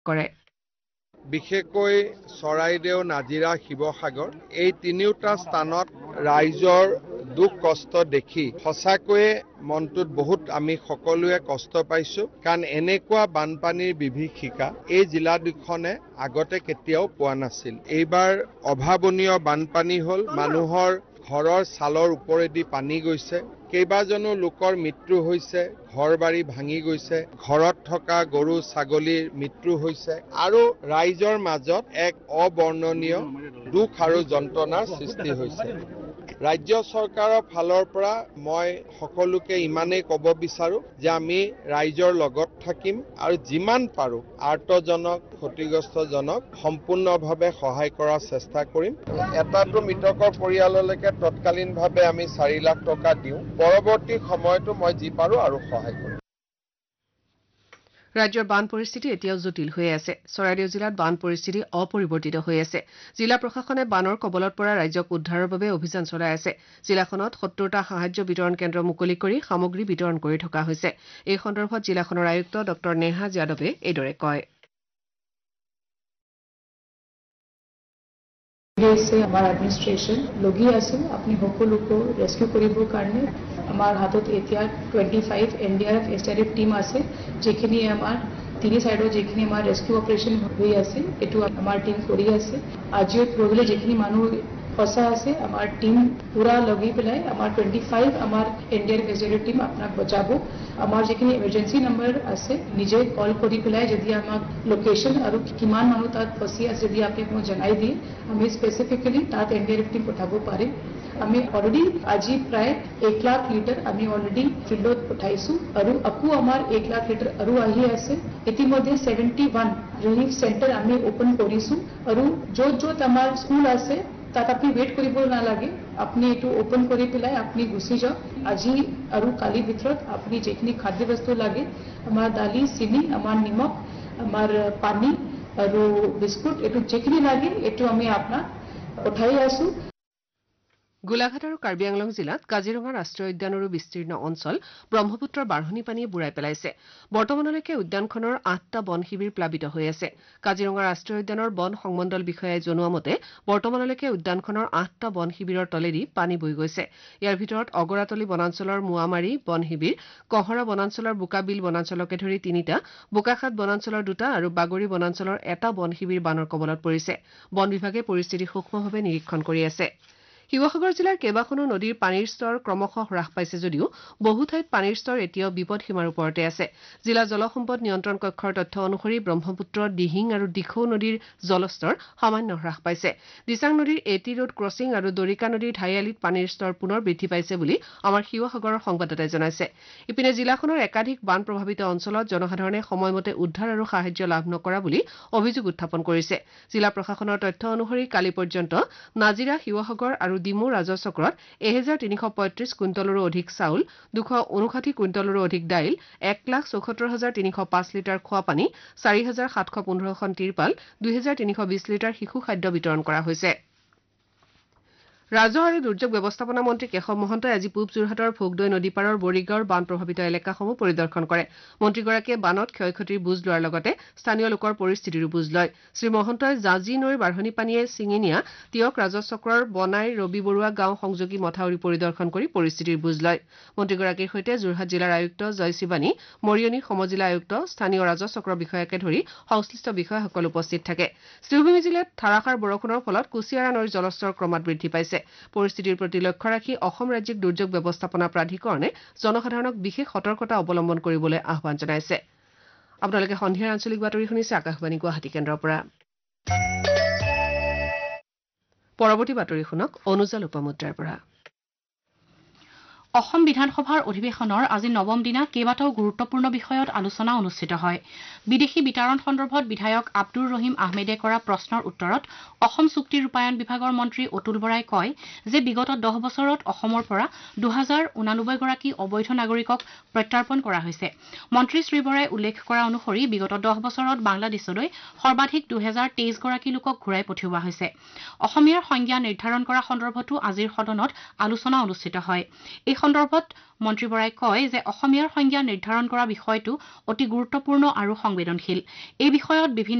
কৰে। বিশেষকৈ চৰাইদেউ, নাজিৰা, শিৱসাগৰ এই তিনিওটা স্থানত ৰাইজৰ দুখ কষ্ট দেখি সঁচাকৈয়ে মনটোত বহুত আমি সকলোৱে কষ্ট পাইছো। কাৰণ এনেকুৱা বানপানীৰ বিভীষিকা এই জিলা দুখনে আগতে কেতিয়াও পোৱা নাছিল। এইবাৰ অভাৱনীয় বানপানী হ'ল, মানুহৰ ঘৰৰ ছালৰ ওপৰেদি পানী গৈছে, কেইবাজনো লোকৰ মৃত্যু হৈছে, ঘৰ বাৰী ভাঙি গৈছে, ঘৰত থকা গৰু ছাগলীৰ মৃত্যু হৈছে আৰু ৰাইজৰ মাজত এক অবৰ্ণনীয় দুখ আৰু যন্ত্ৰণাৰ সৃষ্টি হৈছে। ৰাজ্য চৰকাৰৰ ফালৰ পৰা মই সকলোকে ইমানেই ক'ব বিচাৰো যে আমি ৰাইজৰ লগত থাকিম আৰু যিমান পাৰো আৰ্তজনক, ক্ষতিগ্ৰস্তজনক সম্পূৰ্ণভাৱে সহায় কৰাৰ চেষ্টা কৰিম। এটাটো মৃতকৰ পৰিয়াললৈকে তৎকালীনভাৱে আমি 4 লাখ টকা দিওঁ। পৰৱৰ্তী সময়তো মই যি পাৰো আৰু সহায় কৰিম। ৰাজ্যৰ বান পৰিস্থিতি এতিয়াও জটিল হৈ আছে। চৰাইদেউ জিলাত বান পৰিস্থিতি অপৰিৱৰ্তিত হৈ আছে। জিলা প্ৰশাসনে বানৰ কবলত পৰা ৰাজ্যক উদ্ধাৰৰ বাবে অভিযান চলাই আছে। জিলাখনত ৭০টা সাহায্য বিতৰণ কেন্দ্ৰ মুকলি কৰি সামগ্ৰী বিতৰণ কৰি থকা হৈছে। এই সন্দৰ্ভত জিলাখনৰ আয়ুক্ত ডঃ নেহা যাদৱে এইদৰে কয়। আমাৰ এডমিনিষ্ট্ৰেশ্যন লগি আছে আপুনি সকলোকে ৰেস্কিউ কৰিবৰ কাৰণে। আমাৰ হাতত এতিয়া 25 NDRF SDRF টিম আছে, যিখিনি আমাৰ তিনি চাইডত যিখিনি আমাৰ ৰেস্কিউ অপাৰেশ্যন হৈ আছে, এইটো আমাৰ টিম কৰি আছে। আজিও পৰহিলে যিখিনি মানুহ ফচা আছে, আমাৰ টিম পুৰা লগি পেলাই আমাৰ 25 আমাৰ NDRF SDRF টিম আপোনাক বচাব। আমাৰ যিখিনি ইমাৰ্জেঞ্চি নম্বৰ আছে, নিজে কল কৰি পেলাই যদি আমাক লোকেশ্যন আৰু কিমান মানুহ তাত ফচি আছে যদি আপুনি মোক জনাই দিয়ে, আমি স্পেচিফিকেলি তাত NDRF টিম পঠাব পাৰিম। আমি অলৰেডি আজি প্ৰায় 1 লাখ লিটাৰ আমি অলৰেডি ফিল্ডত পঠাইছো আৰু আকৌ আমাৰ 1 লাখ লিটাৰ আৰু আহি আছে। ইতিমধ্যে 71 ৰিলিফ চেণ্টাৰ আমি ওপেন কৰিছো আৰু য'ত আমাৰ স্কুল আছে তাত আপুনি ৱেইট কৰিব নালাগে, আপুনি এইটো ওপেন কৰি পেলাই আপুনি গুচি যাওক। আজি আৰু কালিৰ ভিতৰত আপুনি যিখিনি খাদ্য বস্তু লাগে, আমাৰ দালি, চেনি, আমাৰ নিমখ, আমাৰ পানী আৰু বিস্কুট, এইটো যিখিনি লাগে এইটো আমি আপোনাক পঠাই আছো। গোলাঘাট আৰু কাৰ্বি আংলং জিলাত কাজিৰঙা ৰাষ্ট্ৰীয় উদ্যানৰো বিস্তীৰ্ণ অঞ্চল ব্ৰহ্মপুত্ৰৰ বাঢ়নী পানীয়ে বুৰাই পেলাইছে। বৰ্তমানলৈকে উদ্যানখনৰ 8টা বন শিবিৰ প্লাবিত হৈ আছে। কাজিৰঙা ৰাষ্ট্ৰীয় উদ্যানৰ বন সংমণ্ডল বিষয়াই জনোৱা মতে বৰ্তমানলৈকে উদ্যানখনৰ 8টা বন শিবিৰৰ তলেদি পানী বৈ গৈছে। ইয়াৰ ভিতৰত অগৰাতলী বনাঞ্চলৰ মোৱামাৰী বন শিবিৰ, কহৰা বনাঞ্চলৰ বোকাবিল বনাঞ্চলকে ধৰি 3টা, বোকাখাত বনাঞ্চলৰ 2টা আৰু বাগৰি বনাঞ্চলৰ 1টা বন শিবিৰ বানৰ কবলত পৰিছে। বন বিভাগে পৰিস্থিতি সূক্ষ্মভাৱে নিৰীক্ষণ কৰি আছে। শিৱসাগৰ জিলাৰ কেইবাখনো নদীৰ পানীৰ স্তৰ ক্ৰমশঃ হ্ৰাস পাইছে যদিও বহু ঠাইত পানীৰ স্তৰ এতিয়াও বিপদসীমাৰ ওপৰতে আছে। জিলা জলসম্পদ নিয়ন্ত্ৰণ কক্ষৰ তথ্য অনুসৰি ব্ৰহ্মপুত্ৰ, দিহিং আৰু দিখৌ নদীৰ জলস্তৰ সামান্য হ্ৰাস পাইছে। দিচাং নদীৰ এটি ৰোড ক্ৰছিং আৰু দৰিকা নদীৰ ঢাৰিআলিত পানীৰ স্তৰ পুনৰ বৃদ্ধি পাইছে বুলি আমাৰ শিৱসাগৰৰ সংবাদদাতাই জনাইছে। ইপিনে জিলাখনৰ একাধিক বান প্ৰভাৱিত অঞ্চলত জনসাধাৰণে সময়মতে উদ্ধাৰ আৰু সাহায্য লাভ নকৰা বুলি অভিযোগ উত্থাপন কৰিছে। জিলা প্ৰশাসনৰ তথ্য অনুসৰি কালি পৰ্যন্ত নাজিৰা, শিৱসাগৰ আৰু ডিমু ৰাজহ চক্ৰত 1335 কুইণ্টলৰো অধিক চাউল, 259 কুইণ্টলৰো অধিক দাইল, 1,74,305 লিটাৰ খোৱাপানী, 4,715খন তিৰপাল, 2,320 লিটাৰ শিশু খাদ্য বিতৰণ কৰা হৈছে। ৰাজহ আৰু দুৰ্যোগ ব্যৱস্থাপনা মন্ত্ৰী কেশৱ মহন্তই আজি পূব যোৰহাটৰ ভোগদৈ নদীপাৰৰ বৰিগাঁৱৰ বান প্ৰভাৱিত এলেকাসমূহ পৰিদৰ্শন কৰে। মন্ত্ৰীগৰাকীয়ে বানত ক্ষয় ক্ষতিৰ বুজ লোৱাৰ লগতে স্থানীয় লোকৰ পৰিস্থিতিৰো বুজ লয়। শ্ৰীমহন্তই জাঁজি নৈৰ বাঢ়নী পানীয়ে ছিঙি নিয়া তিয়ক ৰাজহ চক্ৰৰ বনাই ৰবি বৰুৱা গাঁও সংযোগী মথাউৰি পৰিদৰ্শন কৰি পৰিস্থিতিৰ বুজ লয়। মন্ত্ৰীগৰাকীৰ সৈতে যোৰহাট জিলাৰ আয়ুক্ত জয় শিৱানী, মৰিয়নি সমজিলা আয়ুক্ত, স্থানীয় ৰাজহ চক্ৰ বিষয়াকে ধৰি সংশ্লিষ্ট বিষয়াসকল উপস্থিত থাকে। শ্ৰীভূমি জিলাত ধাৰাসাৰ বৰষুণৰ ফলত কুছিয়াৰা নৈৰ জলস্তৰ ক্ৰমাৎ বৃদ্ধি পাইছে। পৰিস্থিতিৰ প্ৰতি লক্ষ্য ৰাখি অসম ৰাজ্যিক দুৰ্যোগ ব্যৱস্থাপনা প্ৰাধিকৰণে জনসাধাৰণক বিশেষ সতৰ্কতা অৱলম্বন কৰিবলৈ আহ্বান জনাইছে। আপোনালোকে সন্ধিয়াৰ আঞ্চলিক বাতৰি শুনিছে আকাশবাণী গুৱাহাটী কেন্দ্ৰৰ পৰা। পৰৱৰ্তী বাতৰি শুনক অনুজা লোপামুদ্ৰাৰ পৰা। অসম বিধানসভাৰ অধিৱেশনৰ আজি নৱম দিনা কেইবাটাও গুৰুত্বপূৰ্ণ বিষয়ত আলোচনা অনুষ্ঠিত হয়। বিদেশী বিতাৰণ সন্দৰ্ভত বিধায়ক আব্দুৰ ৰহিম আহমেদে কৰা প্ৰশ্নৰ উত্তৰত অসম চুক্তি ৰূপায়ণ বিভাগৰ মন্ত্ৰী অতুল বৰাই কয় যে বিগত 10 বছৰত অসমৰ পৰা 2089 গৰাকী অবৈধ নাগৰিকক প্ৰত্যাৰ্পণ কৰা হৈছে। মন্ত্ৰী শ্ৰী বৰাই উল্লেখ কৰা অনুসৰি বিগত 10 বছৰত বাংলাদেশলৈ সৰ্বাধিক 2023 গৰাকী লোকক ঘূৰাই পঠিওৱা হৈছে। অসমীয়াৰ সংজ্ঞা নিৰ্ধাৰণ কৰা সন্দৰ্ভতো আজিৰ সদনত আলোচনা অনুষ্ঠিত হয়। এই সন্দৰ্ভত মন্ত্ৰী বৰাই কয় যে অসমীয়াৰ সংজ্ঞা নিৰ্ধাৰণ কৰা বিষয়টো অতি গুৰুত্বপূৰ্ণ আৰু সংবেদনশীল। এই বিষয়ত বিভিন্ন